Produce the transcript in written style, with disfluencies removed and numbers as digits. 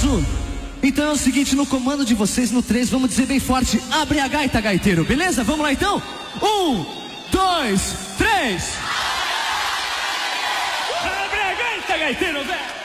Azul. Então é o seguinte, no comando de vocês, no 3, vamos dizer bem forte: abre a gaita, gaiteiro, beleza? Vamos lá então? 1, 2, 3. Abre a gaita, gaiteiro, velho.